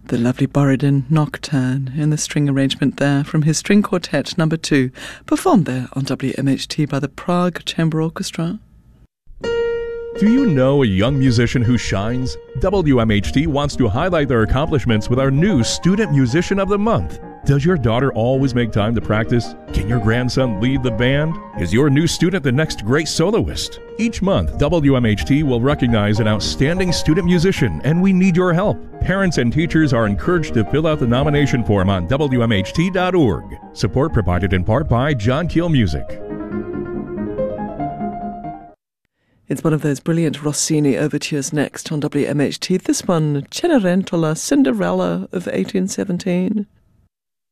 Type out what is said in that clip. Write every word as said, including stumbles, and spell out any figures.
The lovely Borodin Nocturne in the string arrangement there from his string quartet number two, performed there on W M H T by the Prague Chamber Orchestra. Do you know a young musician who shines? W M H T wants to highlight their accomplishments with our new Student Musician of the Month. Does your daughter always make time to practice? Can your grandson lead the band? Is your new student the next great soloist? Each month, W M H T will recognize an outstanding student musician, and we need your help. Parents and teachers are encouraged to fill out the nomination form on W M H T dot org. Support provided in part by John Keel Music. It's one of those brilliant Rossini overtures next on W M H T. This one, Cenerentola, Cinderella of eighteen seventeen.